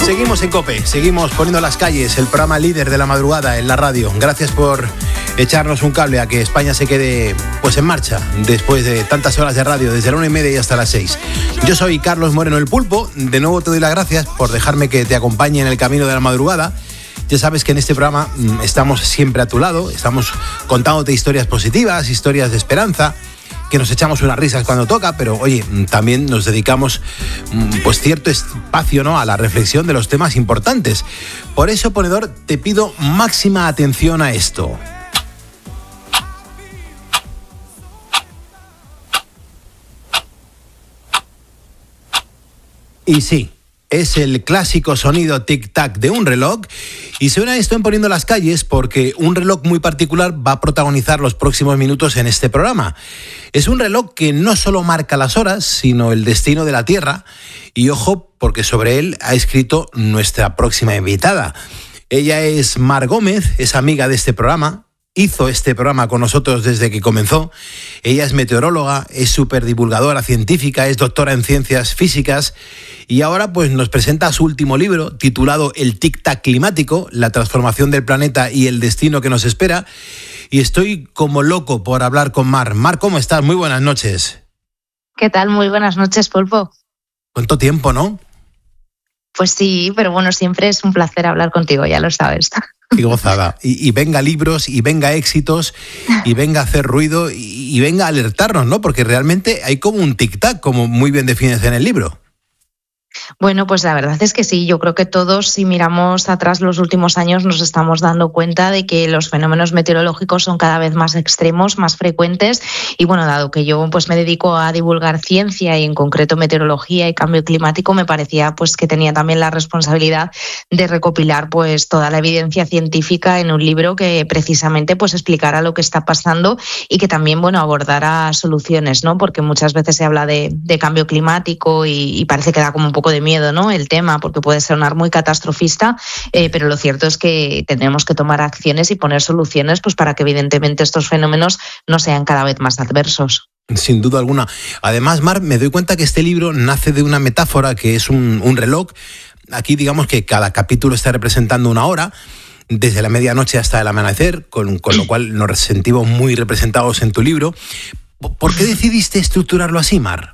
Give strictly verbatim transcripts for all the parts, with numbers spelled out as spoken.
Seguimos en COPE, seguimos poniendo las calles, el programa líder de la madrugada en la radio. Gracias por echarnos un cable a que España se quede pues en marcha después de tantas horas de radio, desde la una y media y hasta las seis. Yo soy Carlos Moreno el Pulpo. De nuevo te doy las gracias por dejarme que te acompañe en el camino de la madrugada. Ya sabes que en este programa estamos siempre a tu lado, estamos contándote historias positivas, historias de esperanza, que nos echamos unas risas cuando toca, pero oye, también nos dedicamos pues cierto espacio, ¿no?, a la reflexión de los temas importantes. Por eso, ponedor, te pido máxima atención a esto. Y sí, es el clásico sonido tic-tac de un reloj, y suena esto en Poniendo las Calles porque un reloj muy particular va a protagonizar los próximos minutos en este programa. Es un reloj que no solo marca las horas, sino el destino de la Tierra, y ojo, porque sobre él ha escrito nuestra próxima invitada. Ella es Mar Gómez, es amiga de este programa, hizo este programa con nosotros desde que comenzó. Ella es meteoróloga, es superdivulgadora científica, es doctora en ciencias físicas y ahora pues nos presenta su último libro titulado El tic-tac climático, la transformación del planeta y el destino que nos espera. Y estoy como loco por hablar con Mar. Mar, ¿cómo estás? Muy buenas noches. ¿Qué tal? Muy buenas noches, Pulpo. ¿Cuánto tiempo, no? Pues sí, pero bueno, siempre es un placer hablar contigo, ya lo sabes. Qué gozada. Y, y venga libros, y venga éxitos, y venga a hacer ruido, y, y venga a alertarnos, ¿no? Porque realmente hay como un tic-tac, como muy bien defines en el libro. Bueno, pues la verdad es que sí, yo creo que todos, si miramos atrás los últimos años, nos estamos dando cuenta de que los fenómenos meteorológicos son cada vez más extremos, más frecuentes, y bueno, dado que yo pues me dedico a divulgar ciencia y en concreto meteorología y cambio climático, me parecía pues que tenía también la responsabilidad de recopilar pues toda la evidencia científica en un libro que precisamente pues explicara lo que está pasando y que también, bueno, abordara soluciones, ¿no? Porque muchas veces se habla de, de cambio climático y, y parece que da como un poco de miedo, ¿no?, el tema, porque puede sonar muy catastrofista, eh, pero lo cierto es que tenemos que tomar acciones y poner soluciones pues para que evidentemente estos fenómenos no sean cada vez más adversos. Sin duda alguna. Además, Mar, me doy cuenta que este libro nace de una metáfora que es un, un reloj. Aquí digamos que cada capítulo está representando una hora, desde la medianoche hasta el amanecer, con, con lo cual nos sentimos muy representados en tu libro. ¿Por qué decidiste estructurarlo así, Mar?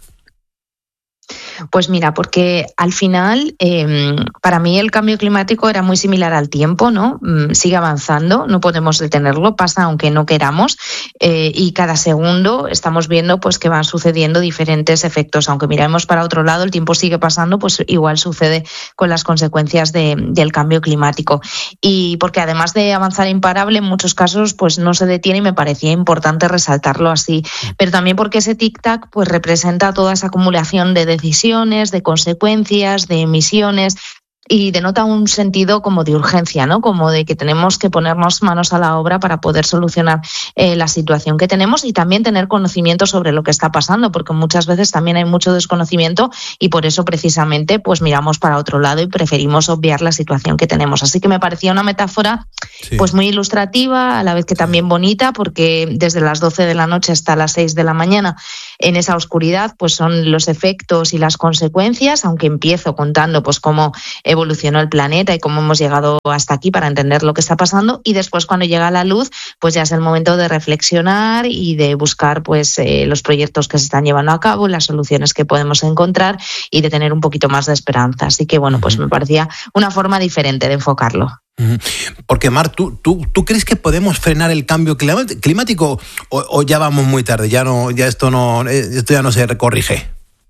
Pues mira, porque al final eh, para mí el cambio climático era muy similar al tiempo, ¿no? Sigue avanzando, no podemos detenerlo, pasa aunque no queramos, eh, y cada segundo estamos viendo pues que van sucediendo diferentes efectos. Aunque miremos para otro lado, el tiempo sigue pasando, pues igual sucede con las consecuencias de, del cambio climático. Y porque además de avanzar imparable, en muchos casos pues no se detiene, y me parecía importante resaltarlo así. Pero también porque ese tic-tac pues representa toda esa acumulación de decisiones, de consecuencias, de emisiones, y denota un sentido como de urgencia, ¿no? Como de que tenemos que ponernos manos a la obra para poder solucionar eh, la situación que tenemos y también tener conocimiento sobre lo que está pasando, porque muchas veces también hay mucho desconocimiento y por eso precisamente pues miramos para otro lado y preferimos obviar la situación que tenemos. Así que me parecía una metáfora sí. pues muy ilustrativa, a la vez que también bonita, porque desde las doce de la noche hasta las seis de la mañana en esa oscuridad pues son los efectos y las consecuencias, aunque empiezo contando pues cómo evolucionó el planeta y cómo hemos llegado hasta aquí para entender lo que está pasando, y después cuando llega la luz pues ya es el momento de reflexionar y de buscar pues eh, los proyectos que se están llevando a cabo, las soluciones que podemos encontrar y de tener un poquito más de esperanza. Así que bueno, pues me parecía una forma diferente de enfocarlo. Porque Mar, ¿tú, tú, ¿tú crees que podemos frenar el cambio climático o, o ya vamos muy tarde, ya no, ya esto no, esto ya no se corrige?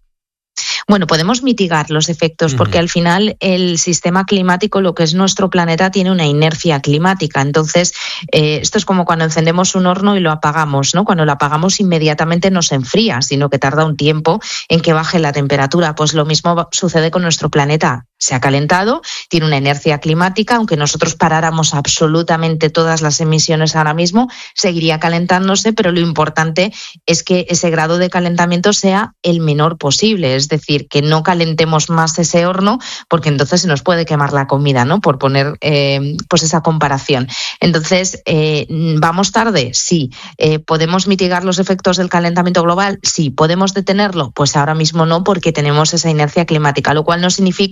Bueno, podemos mitigar los efectos porque al final el sistema climático, lo que es nuestro planeta, tiene una inercia climática. Entonces, eh, esto es como cuando encendemos un horno y lo apagamos, ¿no? Cuando lo apagamos inmediatamente no se enfría, sino que tarda un tiempo en que baje la temperatura. Pues lo mismo sucede con nuestro planeta. Se ha calentado, tiene una inercia climática, aunque nosotros paráramos absolutamente todas las emisiones ahora mismo, seguiría calentándose, pero lo importante es que ese grado de calentamiento sea el menor posible, es decir, que no calentemos más ese horno, porque entonces se nos puede quemar la comida, ¿no? Por poner eh, pues esa comparación. Entonces, eh, ¿vamos tarde? Sí. Eh, ¿Podemos mitigar los efectos del calentamiento global? Sí. ¿Podemos detenerlo? Pues ahora mismo no, porque tenemos esa inercia climática, lo cual no significa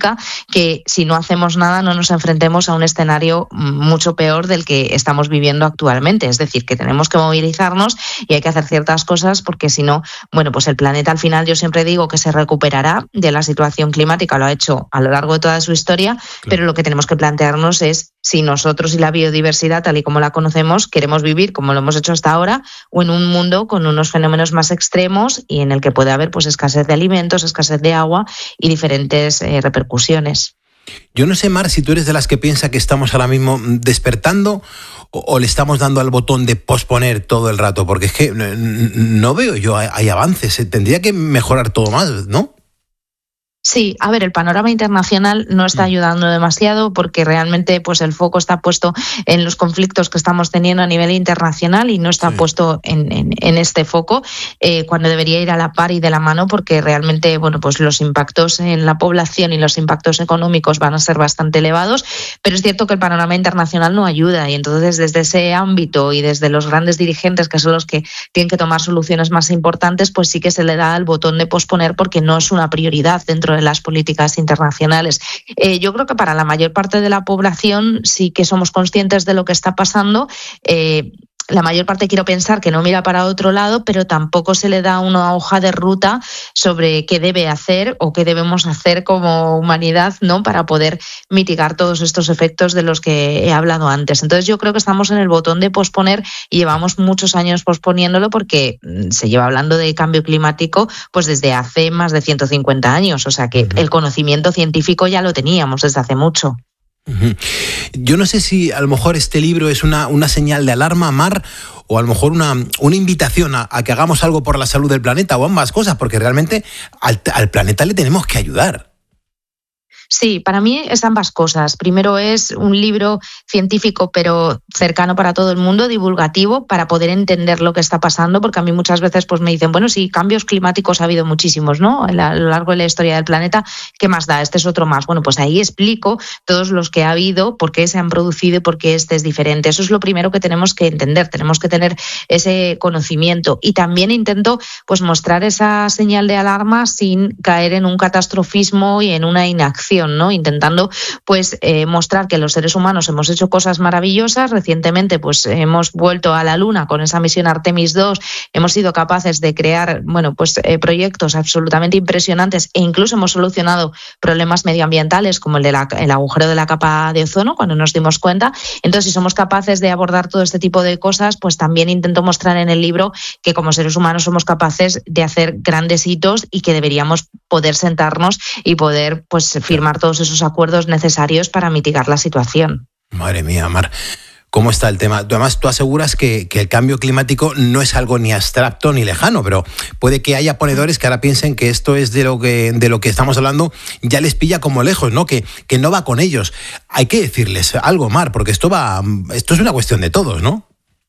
que si no hacemos nada no nos enfrentemos a un escenario mucho peor del que estamos viviendo actualmente. Es decir, que tenemos que movilizarnos y hay que hacer ciertas cosas porque si no, bueno, pues el planeta al final yo siempre digo que se recuperará de la situación climática, lo ha hecho a lo largo de toda su historia, claro. Pero lo que tenemos que plantearnos es si nosotros y la biodiversidad tal y como la conocemos queremos vivir como lo hemos hecho hasta ahora o en un mundo con unos fenómenos más extremos y en el que puede haber pues escasez de alimentos, escasez de agua y diferentes eh, repercusiones. Yo no sé, Mar, si tú eres de las que piensa que estamos ahora mismo despertando o, o le estamos dando al botón de posponer todo el rato, porque es que no, no veo yo, hay, hay avances, tendría que mejorar todo más, ¿no? Sí, a ver, el panorama internacional no está ayudando demasiado porque realmente pues el foco está puesto en los conflictos que estamos teniendo a nivel internacional y no está sí. puesto en, en, en este foco eh, cuando debería ir a la par y de la mano porque realmente bueno pues los impactos en la población y los impactos económicos van a ser bastante elevados, pero es cierto que el panorama internacional no ayuda y entonces desde ese ámbito y desde los grandes dirigentes que son los que tienen que tomar soluciones más importantes pues sí que se le da el botón de posponer porque no es una prioridad dentro de las políticas internacionales. Eh, yo creo que para la mayor parte de la población sí que somos conscientes de lo que está pasando. Eh, La mayor parte quiero pensar que no mira para otro lado, pero tampoco se le da una hoja de ruta sobre qué debe hacer o qué debemos hacer como humanidad, ¿no? Para poder mitigar todos estos efectos de los que he hablado antes. Entonces yo creo que estamos en el botón de posponer y llevamos muchos años posponiéndolo porque se lleva hablando de cambio climático pues desde hace más de ciento cincuenta años. O sea que el conocimiento científico ya lo teníamos desde hace mucho. Yo no sé si a lo mejor este libro es una, una señal de alarma, Mar, o a lo mejor una, una invitación a, a que hagamos algo por la salud del planeta o ambas cosas, porque realmente al, al planeta le tenemos que ayudar. Sí, para mí es ambas cosas. Primero es un libro científico pero cercano para todo el mundo, divulgativo, para poder entender lo que está pasando, porque a mí muchas veces pues me dicen, bueno, sí, cambios climáticos ha habido muchísimos, ¿no? A lo largo de la historia del planeta, ¿qué más da? Este es otro más. Bueno, pues ahí explico todos los que ha habido, por qué se han producido y por qué este es diferente. Eso es lo primero que tenemos que entender, tenemos que tener ese conocimiento. Y también intento pues mostrar esa señal de alarma sin caer en un catastrofismo y en una inacción, ¿no? Intentando pues eh, mostrar que los seres humanos hemos hecho cosas maravillosas. Recientemente pues hemos vuelto a la Luna con esa misión Artemis dos, hemos sido capaces de crear bueno pues eh, proyectos absolutamente impresionantes e incluso hemos solucionado problemas medioambientales como el del el agujero de la capa de ozono cuando nos dimos cuenta. Entonces si somos capaces de abordar todo este tipo de cosas pues también intento mostrar en el libro que como seres humanos somos capaces de hacer grandes hitos y que deberíamos poder sentarnos y poder pues firmar todos esos acuerdos necesarios para mitigar la situación. Madre mía, Mar, ¿cómo está el tema? Además, tú aseguras que, que el cambio climático no es algo ni abstracto ni lejano, pero puede que haya ponedores que ahora piensen que esto es de lo que, de lo que estamos hablando, ya les pilla como lejos, ¿no? Que, que no va con ellos. Hay que decirles algo, Mar, porque esto va, esto es una cuestión de todos, ¿no?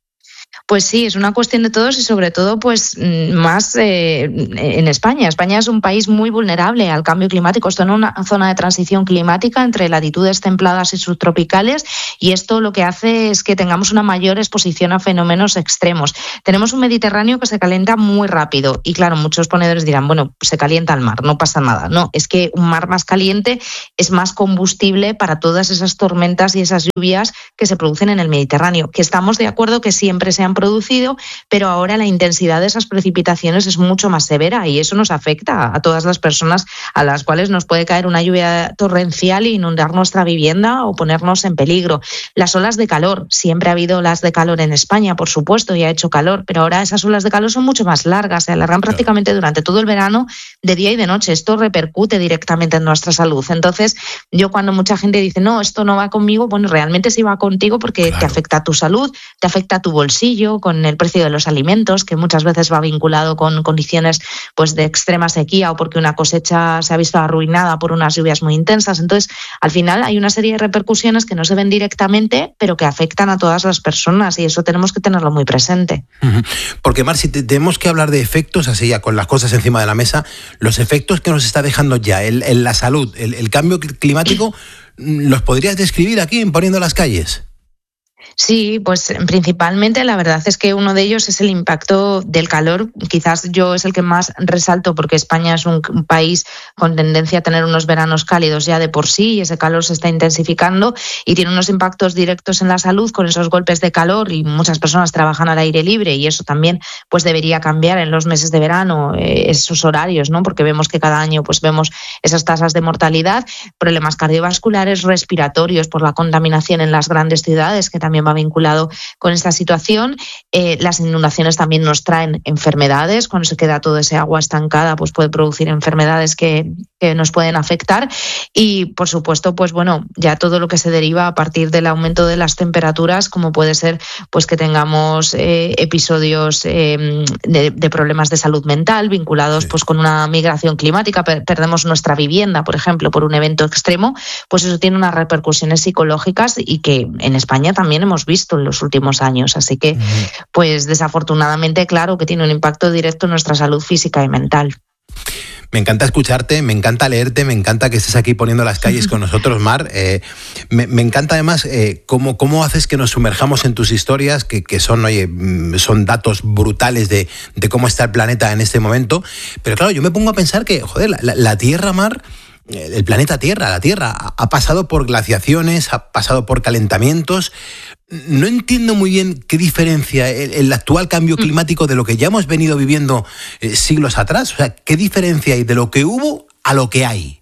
Pues sí, es una cuestión de todos y sobre todo pues más eh, en España. España es un país muy vulnerable al cambio climático. Está en una zona de transición climática entre latitudes templadas y subtropicales y esto lo que hace es que tengamos una mayor exposición a fenómenos extremos. Tenemos un Mediterráneo que se calienta muy rápido y claro, muchos ponedores dirán, bueno, se calienta el mar, no pasa nada. No, es que un mar más caliente es más combustible para todas esas tormentas y esas lluvias que se producen en el Mediterráneo, que estamos de acuerdo que siempre se han producido, pero ahora la intensidad de esas precipitaciones es mucho más severa y eso nos afecta a todas las personas a las cuales nos puede caer una lluvia torrencial e inundar nuestra vivienda o ponernos en peligro. Las olas de calor, siempre ha habido olas de calor en España, por supuesto, y ha hecho calor, pero ahora esas olas de calor son mucho más largas, se alargan prácticamente durante todo el verano, de día y de noche. Esto repercute directamente en nuestra salud. Entonces, yo cuando mucha gente dice, no, esto no va conmigo, bueno, realmente sí va contigo porque claro, te afecta a tu salud, te afecta a tu bolsillo, con el precio de los alimentos, que muchas veces va vinculado con condiciones pues de extrema sequía o porque una cosecha se ha visto arruinada por unas lluvias muy intensas. Entonces, al final hay una serie de repercusiones que no se ven directamente, pero que afectan a todas las personas y eso tenemos que tenerlo muy presente. Porque, Mar, si tenemos que hablar de efectos, así ya con las cosas encima de la mesa, los efectos que nos está dejando ya en, en la salud, el, el cambio climático, ¿los podrías describir aquí en Poniendo las Calles? Sí, pues principalmente la verdad es que uno de ellos es el impacto del calor. Quizás yo es el que más resalto porque España es un, un país con tendencia a tener unos veranos cálidos ya de por sí y ese calor se está intensificando y tiene unos impactos directos en la salud con esos golpes de calor y muchas personas trabajan al aire libre y eso también pues debería cambiar en los meses de verano, eh, esos horarios, ¿no? Porque vemos que cada año pues vemos esas tasas de mortalidad, problemas cardiovasculares, respiratorios por la contaminación en las grandes ciudades que también va vinculado con esta situación. Eh, las inundaciones también nos traen enfermedades. Cuando se queda todo ese agua estancada, pues puede producir enfermedades que, que nos pueden afectar. Y, por supuesto, pues bueno, ya todo lo que se deriva a partir del aumento de las temperaturas, como puede ser pues que tengamos eh, episodios eh, de, de problemas de salud mental vinculados sí. pues con una migración climática, per- perdemos nuestra vivienda, por ejemplo, por un evento extremo, pues eso tiene unas repercusiones psicológicas y que en España también hemos visto en los últimos años. Así que, pues desafortunadamente, claro que tiene un impacto directo en nuestra salud física y mental. Me encanta escucharte, me encanta leerte, me encanta que estés aquí poniendo las calles con nosotros, Mar. Eh, me, me encanta además eh, cómo, cómo haces que nos sumerjamos en tus historias, que, que son, oye, son datos brutales de, de cómo está el planeta en este momento. Pero claro, yo me pongo a pensar que, joder, la, la Tierra, Mar, el planeta Tierra, la Tierra, ha pasado por glaciaciones, ha pasado por calentamientos. No entiendo muy bien qué diferencia el, el actual cambio climático de lo que ya hemos venido viviendo eh, siglos atrás. O sea, ¿qué diferencia hay de lo que hubo a lo que hay?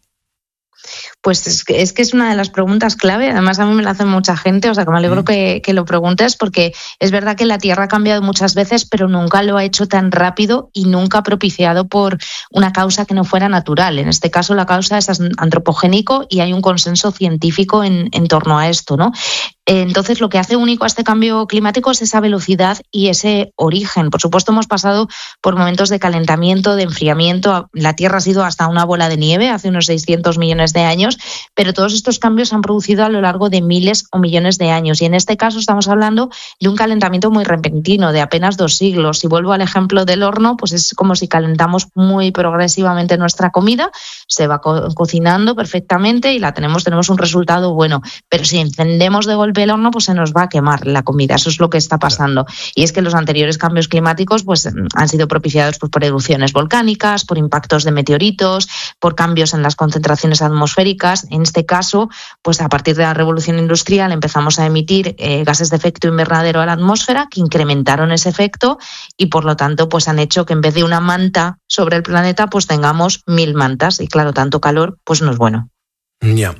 Pues es que, es que es una de las preguntas clave, además a mí me la hace mucha gente, o sea que me alegro mm. que, que lo preguntes porque es verdad que la Tierra ha cambiado muchas veces, pero nunca lo ha hecho tan rápido y nunca propiciado por una causa que no fuera natural. En este caso la causa es antropogénico y hay un consenso científico en, en torno a esto, ¿no? Entonces, lo que hace único a este cambio climático es esa velocidad y ese origen. Por supuesto, hemos pasado por momentos de calentamiento, de enfriamiento. La Tierra ha sido hasta una bola de nieve hace unos seiscientos millones de años, pero todos estos cambios se han producido a lo largo de miles o millones de años. Y en este caso estamos hablando de un calentamiento muy repentino, de apenas dos siglos. Si vuelvo al ejemplo del horno, pues es como si calentamos muy progresivamente nuestra comida, se va co- cocinando perfectamente y la tenemos, tenemos un resultado bueno. Pero si encendemos de golpe el horno, pues se nos va a quemar la comida. Eso es lo que está pasando. Y es que los anteriores cambios climáticos pues han sido propiciados pues, por erupciones volcánicas, por impactos de meteoritos, por cambios en las concentraciones atmosféricas. En este caso, pues a partir de la revolución industrial empezamos a emitir eh, gases de efecto invernadero a la atmósfera que incrementaron ese efecto y por lo tanto pues han hecho que en vez de una manta sobre el planeta pues tengamos mil mantas y claro, tanto calor pues no es bueno. Ya. Yeah.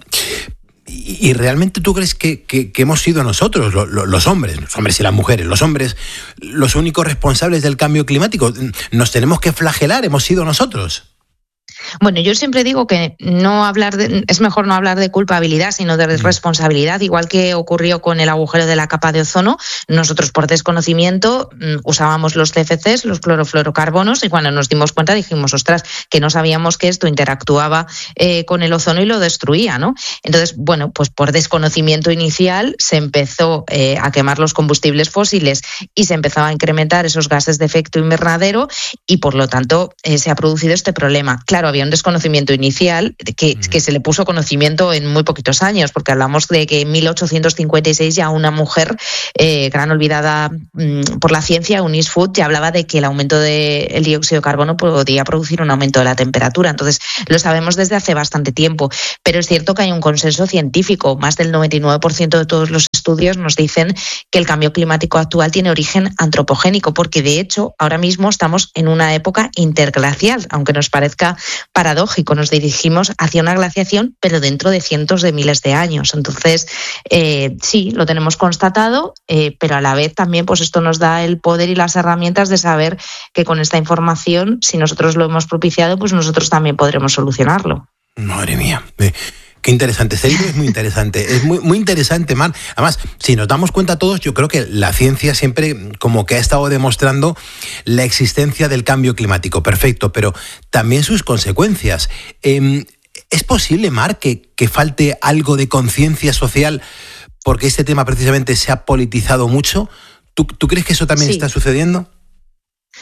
¿Y realmente tú crees que, que, que hemos sido nosotros, lo, lo, los hombres, los hombres y las mujeres, los hombres, los únicos responsables del cambio climático? ¿Nos tenemos que flagelar? ¿Hemos sido nosotros? Bueno, yo siempre digo que no hablar de, es mejor no hablar de culpabilidad, sino de responsabilidad, igual que ocurrió con el agujero de la capa de ozono. Nosotros por desconocimiento usábamos los C F Cs, los clorofluorocarbonos, y cuando nos dimos cuenta dijimos, ostras, que no sabíamos que esto interactuaba eh, con el ozono y lo destruía, ¿no? Entonces, bueno, pues por desconocimiento inicial se empezó eh, a quemar los combustibles fósiles y se empezaba a incrementar esos gases de efecto invernadero y por lo tanto eh, se ha producido este problema. Claro, había un desconocimiento inicial que, que se le puso conocimiento en muy poquitos años, porque hablamos de que en mil ochocientos cincuenta y seis ya una mujer, eh, gran olvidada mmm, por la ciencia, Eunice Foot, ya hablaba de que el aumento del dióxido de carbono podía producir un aumento de la temperatura. Entonces, lo sabemos desde hace bastante tiempo, pero es cierto que hay un consenso científico. Más del noventa y nueve por ciento de todos los estudios nos dicen que el cambio climático actual tiene origen antropogénico, porque de hecho ahora mismo estamos en una época interglacial, aunque nos parezca paradójico, nos dirigimos hacia una glaciación, pero dentro de cientos de miles de años. Entonces, eh, sí, lo tenemos constatado, eh, pero a la vez también pues esto nos da el poder y las herramientas de saber que con esta información, si nosotros lo hemos propiciado, pues nosotros también podremos solucionarlo. Madre mía. Eh. Qué interesante, este libro es muy interesante, es muy, muy interesante, Mar. Además, si nos damos cuenta todos, yo creo que la ciencia siempre como que ha estado demostrando la existencia del cambio climático, perfecto, pero también sus consecuencias. Eh, ¿Es posible, Mar, que, que falte algo de conciencia social porque este tema precisamente se ha politizado mucho? ¿Tú, tú crees que eso también sí. está sucediendo?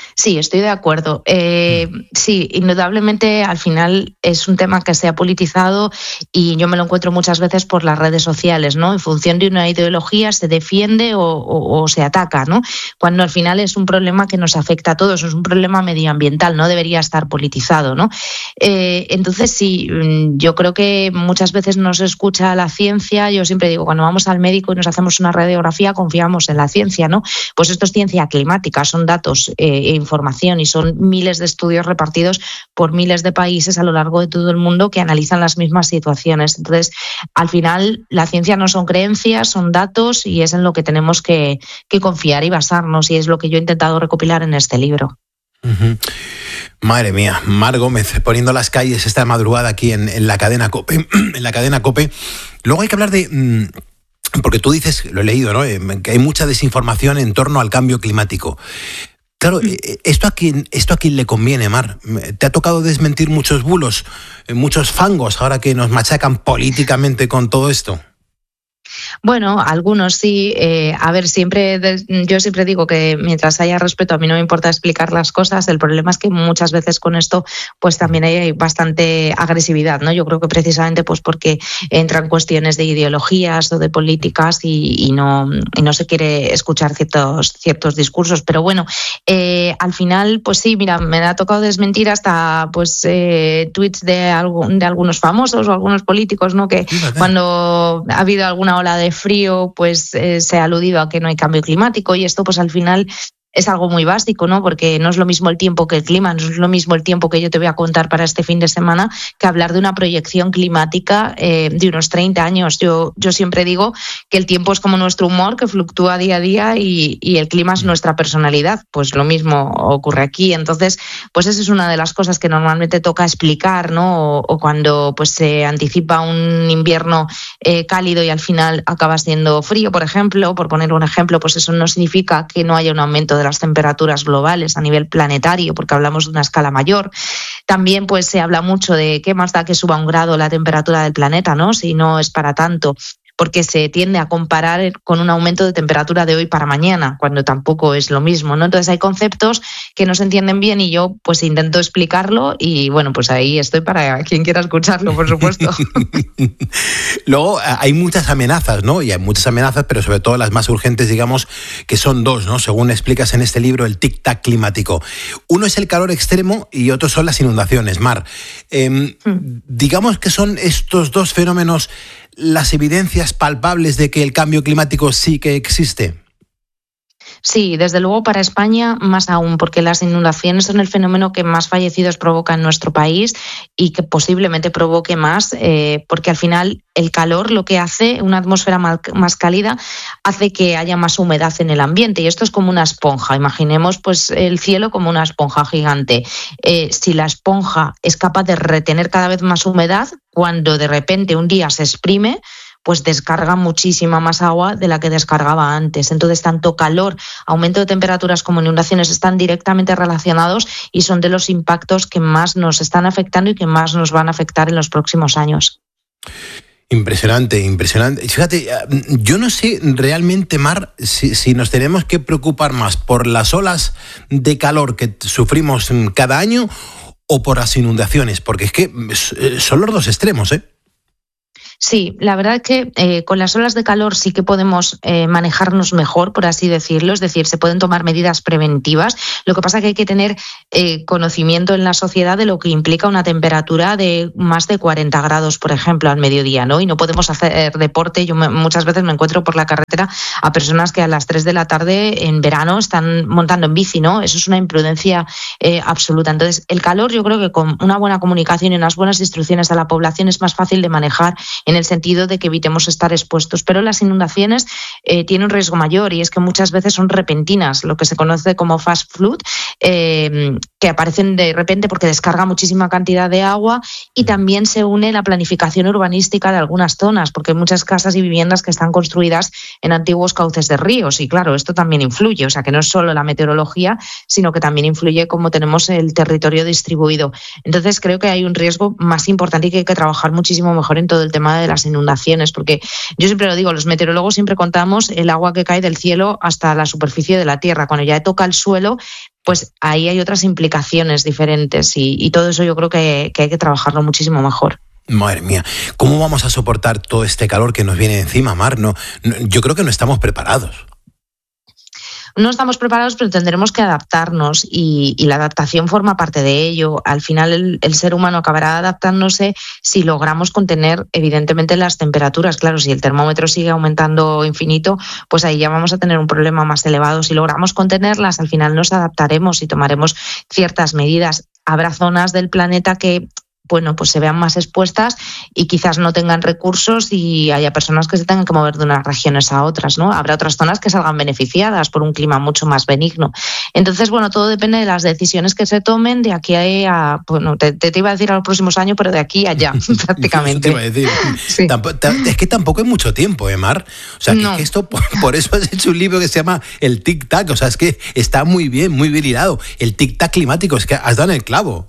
Sí, estoy de acuerdo. Eh, sí, indudablemente al final es un tema que se ha politizado y yo me lo encuentro muchas veces por las redes sociales, ¿no? En función de una ideología se defiende o, o, o se ataca, ¿no? Cuando al final es un problema que nos afecta a todos, es un problema medioambiental, no debería estar politizado, ¿no? Eh, entonces sí, yo creo que muchas veces no se escucha la ciencia. Yo siempre digo, cuando vamos al médico y nos hacemos una radiografía, confiamos en la ciencia, ¿no? Pues esto es ciencia climática, son datos e información y son miles de estudios repartidos por miles de países a lo largo de todo el mundo que analizan las mismas situaciones. Entonces, al final, la ciencia no son creencias, son datos y es en lo que tenemos que, que confiar y basarnos, y es lo que yo he intentado recopilar en este libro. Uh-huh. Madre mía, Mar Gómez poniendo las calles esta madrugada aquí en, en la cadena COPE, en la cadena COPE. Luego hay que hablar de... Mmm, porque tú dices, lo he leído, ¿no? Que hay mucha desinformación en torno al cambio climático. Claro, ¿esto a quién, esto a quién le conviene, Mar? ¿Te ha tocado desmentir muchos bulos, muchos fangos ahora que nos machacan políticamente con todo esto? Bueno, algunos sí. Eh, a ver, siempre de, yo siempre digo que mientras haya respeto, a mí no me importa explicar las cosas. El problema es que muchas veces con esto pues también hay bastante agresividad, ¿no? Yo creo que precisamente pues porque entran cuestiones de ideologías o de políticas y, y, no, y no se quiere escuchar ciertos, ciertos discursos. Pero bueno, eh, al final, pues sí, mira, me ha tocado desmentir hasta pues eh, tweets de, algún, de algunos famosos o algunos políticos, ¿no? Que Fíjate. Cuando ha habido alguna ola de frío, pues eh, se ha aludido a que no hay cambio climático, y esto pues al final es algo muy básico, ¿no? Porque no es lo mismo el tiempo que el clima, no es lo mismo el tiempo que yo te voy a contar para este fin de semana que hablar de una proyección climática eh, de unos treinta años. Yo, yo siempre digo que el tiempo es como nuestro humor, que fluctúa día a día, y, y el clima es nuestra personalidad. Pues lo mismo ocurre aquí. Entonces, pues esa es una de las cosas que normalmente toca explicar, ¿no? O, o cuando pues se anticipa un invierno eh, cálido y al final acaba siendo frío, por ejemplo, por poner un ejemplo, pues eso no significa que no haya un aumento de de las temperaturas globales a nivel planetario, porque hablamos de una escala mayor. También pues se habla mucho de qué más da que suba un grado la temperatura del planeta, ¿no? Si no es para tanto, porque se tiende a comparar con un aumento de temperatura de hoy para mañana, cuando tampoco es lo mismo, ¿no? Entonces hay conceptos que no se entienden bien y yo pues intento explicarlo, y bueno, pues ahí estoy para quien quiera escucharlo, por supuesto. Luego hay muchas amenazas, ¿no? Y hay muchas amenazas, pero sobre todo las más urgentes, digamos, que son dos, ¿no? Según explicas en este libro, el tic-tac climático. Uno es el calor extremo y otro son las inundaciones. Mar, eh, mm. digamos que son estos dos fenómenos las evidencias palpables de que el cambio climático sí que existe. Sí, desde luego para España más aún, porque las inundaciones son el fenómeno que más fallecidos provoca en nuestro país y que posiblemente provoque más, eh, porque al final el calor lo que hace, una atmósfera más, más cálida, hace que haya más humedad en el ambiente, y esto es como una esponja. Imaginemos pues el cielo como una esponja gigante. Eh, si la esponja es capaz de retener cada vez más humedad, cuando de repente un día se exprime, pues descarga muchísima más agua de la que descargaba antes. Entonces, tanto calor, aumento de temperaturas como inundaciones están directamente relacionados y son de los impactos que más nos están afectando y que más nos van a afectar en los próximos años. Impresionante, impresionante. Fíjate, yo no sé realmente, Mar, si, si nos tenemos que preocupar más por las olas de calor que sufrimos cada año o por las inundaciones, porque es que son los dos extremos, ¿eh? Sí, la verdad es que eh, con las olas de calor sí que podemos eh, manejarnos mejor, por así decirlo, es decir, se pueden tomar medidas preventivas. Lo que pasa es que hay que tener eh, conocimiento en la sociedad de lo que implica una temperatura de más de cuarenta grados, por ejemplo, al mediodía, ¿no? Y no podemos hacer deporte. Yo me, muchas veces me encuentro por la carretera a personas que a las tres de la tarde en verano están montando en bici, ¿no? Eso es una imprudencia eh, absoluta. Entonces, el calor, yo creo que con una buena comunicación y unas buenas instrucciones a la población es más fácil de manejar, en el sentido de que evitemos estar expuestos. Pero las inundaciones eh, tienen un riesgo mayor, y es que muchas veces son repentinas, lo que se conoce como fast flood, eh, que aparecen de repente porque descarga muchísima cantidad de agua, y también se une la planificación urbanística de algunas zonas, porque hay muchas casas y viviendas que están construidas en antiguos cauces de ríos, y claro, esto también influye, o sea que no es solo la meteorología, sino que también influye cómo tenemos el territorio distribuido. Entonces creo que hay un riesgo más importante y que hay que trabajar muchísimo mejor en todo el tema de las inundaciones, porque yo siempre lo digo, los meteorólogos siempre contamos el agua que cae del cielo hasta la superficie de la tierra. Cuando ya toca el suelo, pues ahí hay otras implicaciones diferentes y, y todo eso yo creo que, que hay que trabajarlo muchísimo mejor. Madre mía, ¿cómo vamos a soportar todo este calor que nos viene encima, Mar? No, no, yo creo que no estamos preparados. No estamos preparados, pero tendremos que adaptarnos y, y la adaptación forma parte de ello. Al final el, el ser humano acabará adaptándose si logramos contener evidentemente las temperaturas. Claro, si el termómetro sigue aumentando infinito, pues ahí ya vamos a tener un problema más elevado. Si logramos contenerlas, al final nos adaptaremos y tomaremos ciertas medidas. Habrá zonas del planeta que bueno, pues se vean más expuestas y quizás no tengan recursos y haya personas que se tengan que mover de unas regiones a otras, ¿no? Habrá otras zonas que salgan beneficiadas por un clima mucho más benigno. Entonces, bueno, todo depende de las decisiones que se tomen de aquí a, bueno, te, te iba a decir a los próximos años, pero de aquí a allá, prácticamente. Te iba a decir. Sí. Es que tampoco es mucho tiempo, ¿eh, Mar? O sea, que, no. que esto, por eso has hecho un libro que se llama El Tic-Tac, o sea, es que está muy bien, muy bien hilado. El Tic-Tac climático, es que has dado en el clavo.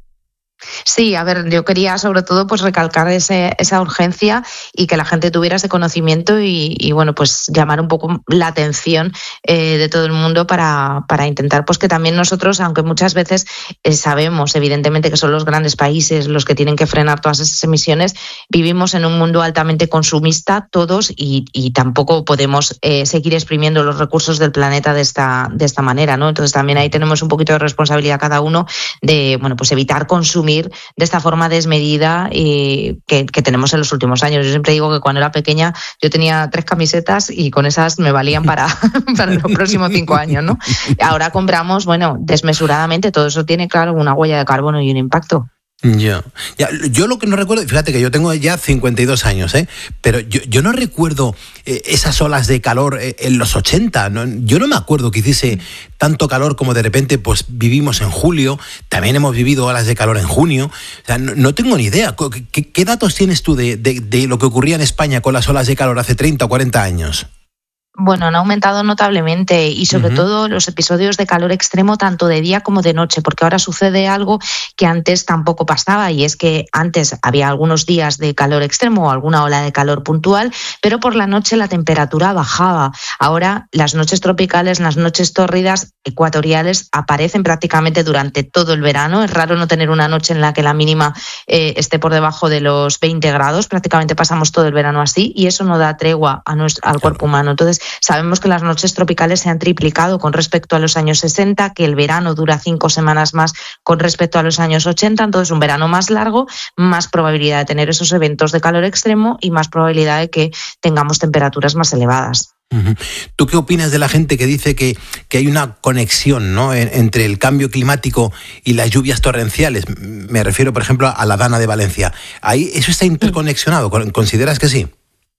Sí, a ver, yo quería sobre todo pues recalcar ese, esa urgencia y que la gente tuviera ese conocimiento y, y bueno, pues llamar un poco la atención eh, de todo el mundo para, para intentar pues que también nosotros, aunque muchas veces eh, sabemos evidentemente que son los grandes países los que tienen que frenar todas esas emisiones, vivimos en un mundo altamente consumista todos y, y tampoco podemos eh, seguir exprimiendo los recursos del planeta de esta, de esta manera, ¿no? Entonces también ahí tenemos un poquito de responsabilidad cada uno de, bueno, pues evitar consumir de esta forma desmedida y que, que tenemos en los últimos años. Yo siempre digo que cuando era pequeña yo tenía tres camisetas y con esas me valían para, para los próximos cinco años, ¿no? Ahora compramos, bueno, desmesuradamente, todo eso tiene, claro, una huella de carbono y un impacto. Ya, ya, yo lo que no recuerdo, fíjate que yo tengo ya cincuenta y dos años, ¿eh? Pero yo, yo no recuerdo eh, esas olas de calor eh, en los ochenta, ¿no? Yo no me acuerdo que hiciese tanto calor como de repente pues vivimos en julio, también hemos vivido olas de calor en junio, o sea, no, no tengo ni idea. ¿Qué, qué datos tienes tú de, de, de lo que ocurría en España con las olas de calor hace treinta o cuarenta años? Bueno, han aumentado notablemente y sobre uh-huh. todo los episodios de calor extremo tanto de día como de noche, porque ahora sucede algo que antes tampoco pasaba y es que antes había algunos días de calor extremo o alguna ola de calor puntual, pero por la noche la temperatura bajaba. Ahora las noches tropicales, las noches tórridas ecuatoriales aparecen prácticamente durante todo el verano. Es raro no tener una noche en la que la mínima eh, esté por debajo de los veinte grados, prácticamente pasamos todo el verano así y eso no da tregua a nuestro, al cuerpo humano. Entonces, sabemos que las noches tropicales se han triplicado con respecto a los años sesenta, que el verano dura cinco semanas más con respecto a los años ochenta, entonces un verano más largo, más probabilidad de tener esos eventos de calor extremo y más probabilidad de que tengamos temperaturas más elevadas. ¿Tú qué opinas de la gente que dice que, que hay una conexión, ¿no?, entre el cambio climático y las lluvias torrenciales? Me refiero, por ejemplo, a la Dana de Valencia. ¿Ahí eso está interconexionado? ¿Consideras que sí?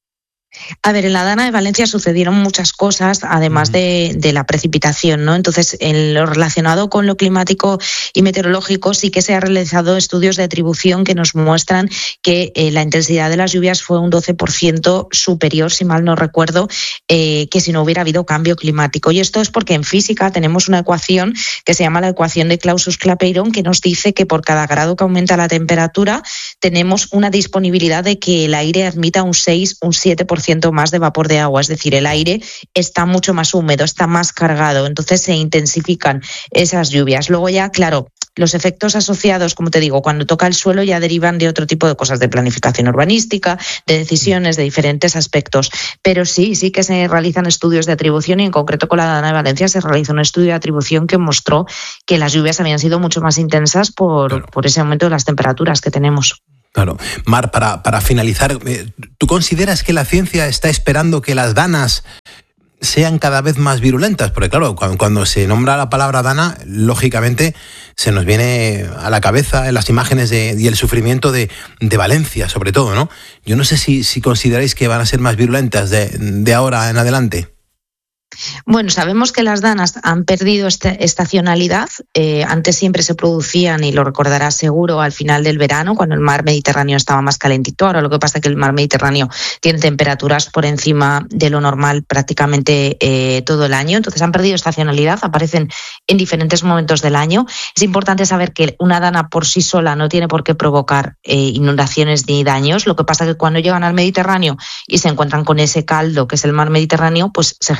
A ver, en la Dana de Valencia sucedieron muchas cosas, además de, de la precipitación, ¿no? Entonces, en lo relacionado con lo climático y meteorológico, sí que se han realizado estudios de atribución que nos muestran que eh, la intensidad de las lluvias fue un doce por ciento superior, si mal no recuerdo, eh, que si no hubiera habido cambio climático. Y esto es porque en física tenemos una ecuación que se llama la ecuación de Clausius-Clapeyron, que nos dice que por cada grado que aumenta la temperatura tenemos una disponibilidad de que el aire admita un seis, un siete por ciento más de vapor de agua, es decir, el aire está mucho más húmedo, está más cargado, entonces se intensifican esas lluvias. Luego ya, claro, los efectos asociados, como te digo, cuando toca el suelo ya derivan de otro tipo de cosas, de planificación urbanística, de decisiones, de diferentes aspectos. Pero sí, sí que se realizan estudios de atribución y en concreto con la Dana de Valencia se realizó un estudio de atribución que mostró que las lluvias habían sido mucho más intensas por, claro. por ese aumento de las temperaturas que tenemos. Claro. Mar, para, para finalizar, ¿tú consideras que la ciencia está esperando que las danas sean cada vez más virulentas? Porque claro, cuando, cuando se nombra la palabra dana, lógicamente se nos viene a la cabeza las imágenes de, y el sufrimiento de, de Valencia, sobre todo, ¿no? Yo no sé si, si consideráis que van a ser más virulentas de, de ahora en adelante. Bueno, sabemos que las danas han perdido esta estacionalidad. Eh, antes siempre se producían, y lo recordarás seguro, al final del verano, cuando el mar Mediterráneo estaba más calentito. Ahora lo que pasa es que el mar Mediterráneo tiene temperaturas por encima de lo normal prácticamente eh, todo el año. Entonces han perdido estacionalidad, aparecen en diferentes momentos del año. Es importante saber que una dana por sí sola no tiene por qué provocar eh, inundaciones ni daños. Lo que pasa es que cuando llegan al Mediterráneo y se encuentran con ese caldo que es el mar Mediterráneo, pues se generan unas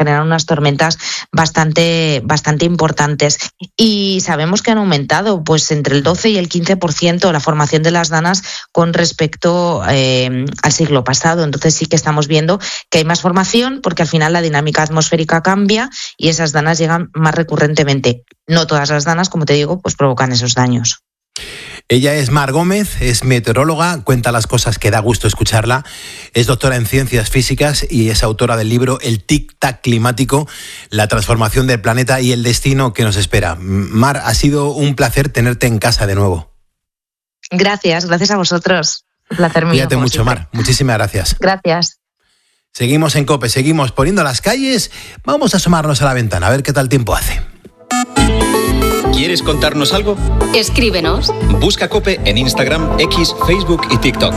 unas tormentas bastante, bastante importantes. Y sabemos que han aumentado pues entre el doce y el quince por ciento la formación de las danas con respecto eh, al siglo pasado. Entonces sí que estamos viendo que hay más formación porque al final la dinámica atmosférica cambia y esas danas llegan más recurrentemente. No todas las danas, como te digo, pues provocan esos daños. Ella es Mar Gómez, es meteoróloga, cuenta las cosas que da gusto escucharla, es doctora en ciencias físicas y es autora del libro El tic-tac climático, la transformación del planeta y el destino que nos espera. Mar, ha sido un placer tenerte en casa de nuevo. Gracias, gracias a vosotros. Un placer mío. Cuídate mucho, siempre. Mar. Muchísimas gracias. Gracias. Seguimos en COPE, seguimos poniendo las calles. Vamos a asomarnos a la ventana, a ver qué tal tiempo hace. ¿Quieres contarnos algo? Escríbenos. Busca COPE en Instagram, X, Facebook y TikTok.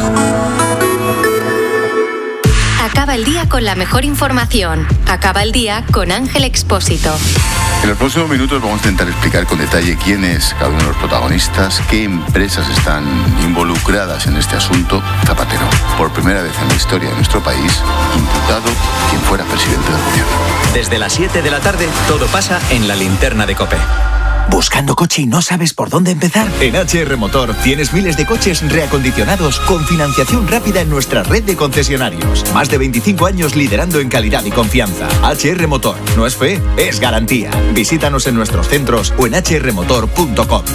Acaba el día con la mejor información. Acaba el día con Ángel Expósito. En los próximos minutos vamos a intentar explicar con detalle quién es cada uno de los protagonistas, qué empresas están involucradas en este asunto. Zapatero, por primera vez en la historia de nuestro país, imputado quien fuera presidente del gobierno. Desde las siete de la tarde, todo pasa en la linterna de COPE. ¿Buscando coche y no sabes por dónde empezar? En H R Motor tienes miles de coches reacondicionados con financiación rápida en nuestra red de concesionarios. Más de veinticinco años liderando en calidad y confianza. H R Motor, no es fe, es garantía. Visítanos en nuestros centros o en h r motor punto com.